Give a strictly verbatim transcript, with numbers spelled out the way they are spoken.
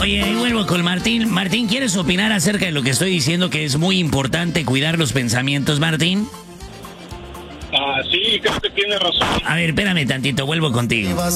Oye, y vuelvo con Martín. Martín, ¿quieres opinar acerca de lo que estoy diciendo, que es muy importante cuidar los pensamientos, Martín? Ah, sí, creo que tiene razón. A ver, espérame tantito, vuelvo contigo.